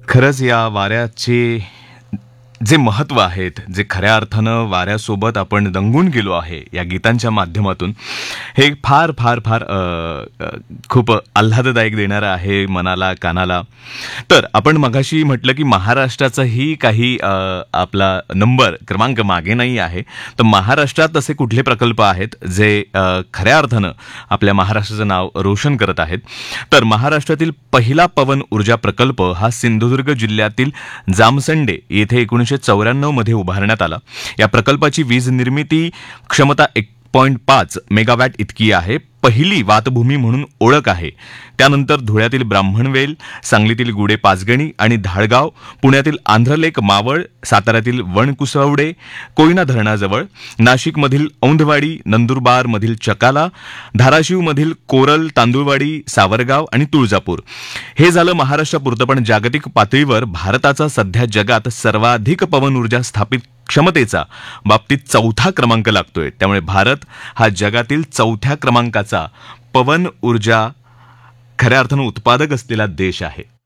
खरंच या वाऱ्याचे जे महत्त्व आहेत, जे खऱ्या अर्थानं वाऱ्यासोबत आपण दंगून गेलो आहे या गीतांच्या माध्यमातून, हे फार फार फार खूप आल्हाददायक देणारं आहे मनाला, कानाला. तर आपण मगाशी म्हटलं की महाराष्ट्राचाही काही आपला क्रमांक मागे नाही आहे. तर महाराष्ट्रात असे कुठले प्रकल्प आहेत जे खऱ्या अर्थानं आपल्या महाराष्ट्राचं नाव रोशन करत आहेत? तर महाराष्ट्रातील पहिला पवन ऊर्जा प्रकल्प हा सिंधुदुर्ग जिल्ह्यातील जामसंडे येथे 1994 मध्ये उभारण्यात आला. या प्रकल्पाची वीज निर्मिती क्षमता 1.5 मेगावॅट इतकी आहे. पहिली वातभूमी म्हणून ओळख आहे. त्यानंतर धुळ्यातील ब्राह्मणवेल, सांगलीतील गुडे पाचगणी आणि धाळगाव, पुण्यातील आंध्रलेक मावळ, साताऱ्यातील वणकुसवडे कोयना धरणाजवळ, नाशिकमधील औंधवाडी, नंदुरबारमधील चकाला, धाराशिवमधील कोरल, तांदुळवाडी, सावरगाव आणि तुळजापूर. हे झालं महाराष्ट्रापुरतं, पण जागतिक पातळीवर भारताचा सध्या जगात सर्वाधिक पवन ऊर्जा स्थापित क्षमतेचा बाबतीत 4था क्रमांक लागतोय. त्यामुळे भारत हा जगातील 4थ्या क्रमांकाचा पवन ऊर्जा खऱ्या अर्थानं उत्पादक असलेला देश आहे.